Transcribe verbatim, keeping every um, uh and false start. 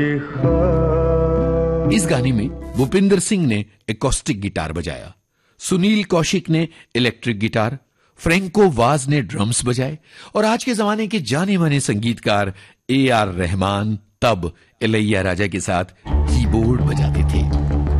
इस गाने में भूपिंदर सिंह ने एकॉस्टिक गिटार बजाया, सुनील कौशिक ने इलेक्ट्रिक गिटार, फ्रैंको वाज ने ड्रम्स बजाए और आज के जमाने के जाने माने संगीतकार ए आर रहमान तब इलैया राजा के साथ कीबोर्ड बजाए।